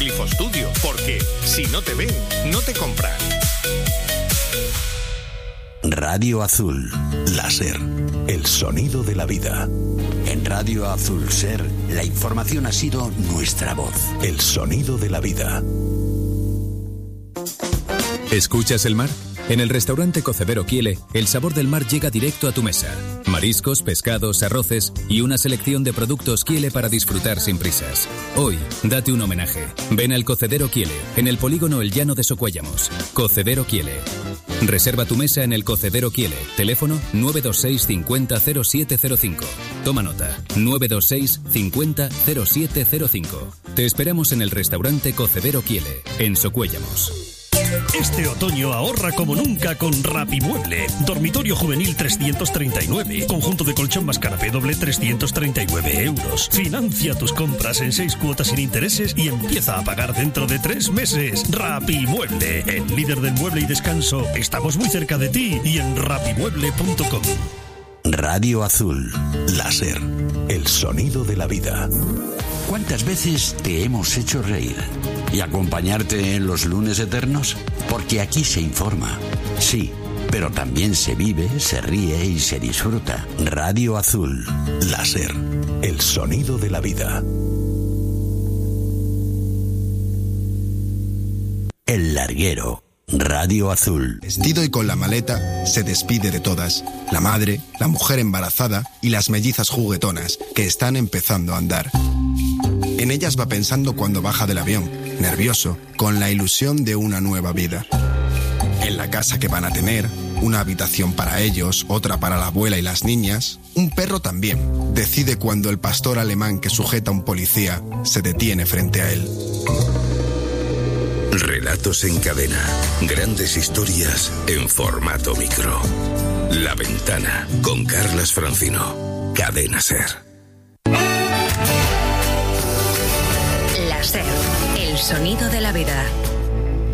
Glifostudio, porque si no te ven, no te compran. Radio Azul, láser, el sonido de la vida. En Radio Azul Ser, la información ha sido nuestra voz, el sonido de la vida. ¿Escuchas el mar? En el restaurante Cocedero Quiele, el sabor del mar llega directo a tu mesa. Mariscos, pescados, arroces y una selección de productos Quiele para disfrutar sin prisas. Hoy, date un homenaje. Ven al Cocedero Quiele, en el polígono El Llano de Socuéllamos. Cocedero Quiele. Reserva tu mesa en el Cocedero Quiele. Teléfono 926 50 0705. Toma nota, 926 50 0705. Te esperamos en el restaurante Cocedero Quiele, en Socuéllamos. Este otoño ahorra como nunca con Rapimueble. Dormitorio juvenil 339. Conjunto de colchón más canapé doble 339 euros. Financia tus compras en 6 cuotas sin intereses y empieza a pagar dentro de 3 meses. Rapimueble, el líder del mueble y descanso. Estamos muy cerca de ti y en rapimueble.com. Radio Azul, láser, el sonido de la vida. ¿Cuántas veces te hemos hecho reír? ¿Y acompañarte en los lunes eternos? Porque aquí se informa, sí, pero también se vive, se ríe y se disfruta. Radio Azul, láser, el sonido de la vida. El Larguero, Radio Azul. Vestido y con la maleta, se despide de todas. La madre, la mujer embarazada y las mellizas juguetonas que están empezando a andar. En ellas va pensando cuando baja del avión, nervioso, con la ilusión de una nueva vida. En la casa que van a tener, una habitación para ellos, otra para la abuela y las niñas. Un perro también. Decide cuando el pastor alemán que sujeta a un policía se detiene frente a él. Relatos en cadena. Grandes historias en formato micro. La Ventana, con Carlas Francino. Cadena Ser. La Ser, el sonido de la vida.